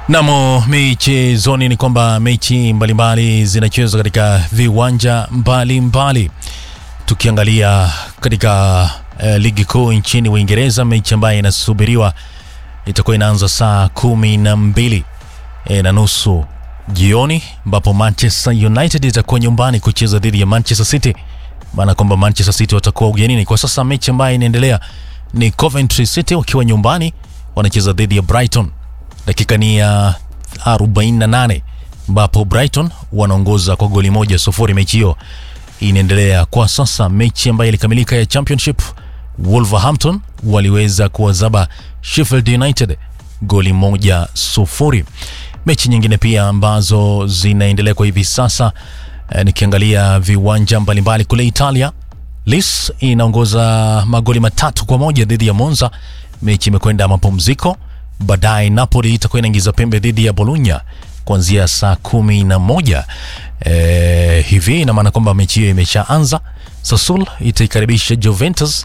Namo michezoni ni kwamba mechi mbalimbali zinachezwa katika viwanja mbalimbali. Tukiangalia katika ligi kuu nchini Uingereza, mechi ambayo inasubiriwa itakuwa inaanza saa 12:30 jioni, ambapo Manchester United itakuwa nyumbani kucheza dhidi ya Manchester City. Maana kwamba Manchester City watakuwa ugenini. Kwa sasa mechi ambayo inaendelea ni Coventry City wakiwa nyumbani wanacheza dhidi ya Brighton. Dakika ni ya 48 ambapo Brighton wanaongoza kwa goli 1-0. Mechi hiyo inaendelea kwa sasa. Mechi ambayo ilikamilika ya Championship, Wolverhampton waliweza kuwazaba Sheffield United goli 1-0. Mechi nyingine pia ambazo zinaendelea kwa hivi sasa, nikiangalia viwanja mbalimbali kule Italia, Lecce inaongoza magoli 3-1 dhidi ya Monza. Mechi imekwenda mapumziko. Baadaye Napoli itakuwa inaingiza pembe dhidi ya Bologna kuanzia saa 11. Hivi ina maana kwamba mechi hiyo imeshaanza. Sassuolo itaikaribisha Juventus.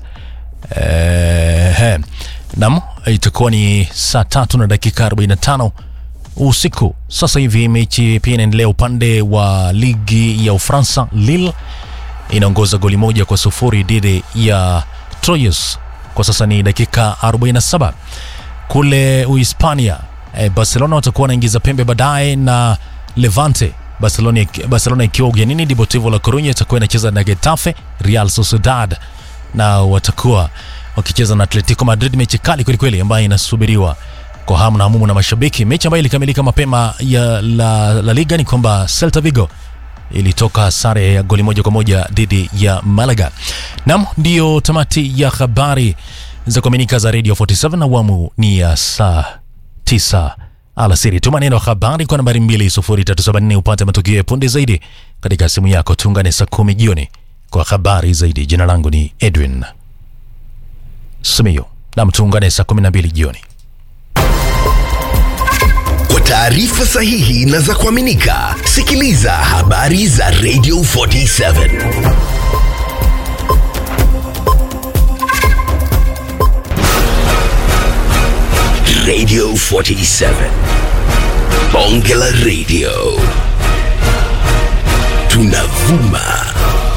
Naam, itakuwa ni saa 3:45 usiku. Sasa hivi mechi pia inaendelea upande wa ligi ya Ufaransa. Lille inaongoza goli 1-0 dhidi ya Troyes. Kwa sasa ni dakika 47. Kule Uhispania, Barcelona watakuwa wanaingiza pembe baadaye na Levante. Barcelona ikiwa ugenini. Deportivo La Coruña itakuwa inacheza na Getafe. Real Sociedad na watakuwa wakicheza na Atletico Madrid. Mechi kali kweli kweli ambayo inasubiriwa kwa hamu na hamu na mashabiki. Mechi ambayo ilikamilika mapema ya La Liga ni kwamba Celta Vigo ilitoka sare ya goli 1-1 dhidi ya Malaga. Naam, ndio tamati ya habari za kuaminika za Radio 47 na awamu ni ya saa 9 alasiri. Tuma neno habari kwa nambari 20374 upate matukio ya punde zaidi katika simu yako. Tuungane saa 10 jioni kwa habari zaidi. Jina langu ni Edwin Simiyu. Na tuungane saa 12 jioni. Kwa taarifa sahihi na za kuaminika, sikiliza habari za Radio 47. Radio 47. Bonge la Radio. Tunavuma